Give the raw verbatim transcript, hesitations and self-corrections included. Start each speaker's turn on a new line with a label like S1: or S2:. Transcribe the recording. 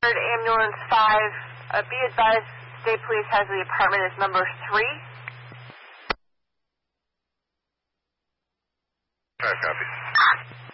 S1: Hartford Ambulance five. Uh, be advised, State Police has the apartment as number three.
S2: Five copy.